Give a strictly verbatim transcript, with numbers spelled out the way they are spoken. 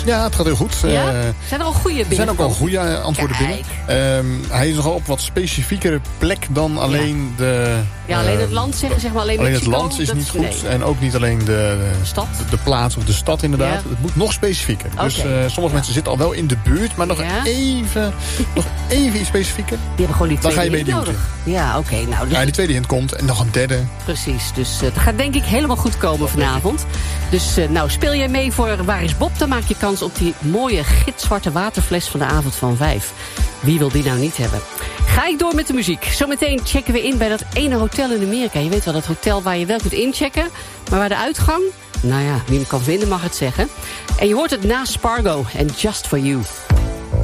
Ja, het gaat heel goed. Ja? Uh, zijn er al goede binnen? Er zijn ook al goede antwoorden Kijk. binnen. Um, hij is nogal op wat specifiekere plek dan alleen ja. de... Ja, alleen het land zeggen, zeg maar alleen Alleen Mexico, het land is niet goed. Nee. En ook niet alleen de, de, stad? de, de plaats of de stad inderdaad. Ja. Het moet nog specifieker. Okay. Dus uh, sommige ja. mensen zitten al wel in de buurt. Maar nog ja. even, nog even iets specifieker. Die hebben gewoon die tweede Dan ga je mee nodig. Ja, oké. Okay, nou, dus... ja, die tweede hint komt en nog een derde. Precies. Dus uh, het gaat denk ik helemaal goed komen vanavond. Dus uh, nou, speel jij mee voor Waar is Bob? Dan maak je kans op die mooie gitzwarte waterfles van de avond van vijf. Wie wil die nou niet hebben? Ga ik door met de muziek. Zometeen checken we in bij dat ene hotel in Amerika. Je weet wel, dat hotel waar je wel kunt inchecken, maar waar de uitgang, nou ja, wie hem kan vinden mag het zeggen. En je hoort het na Spargo en Just For You.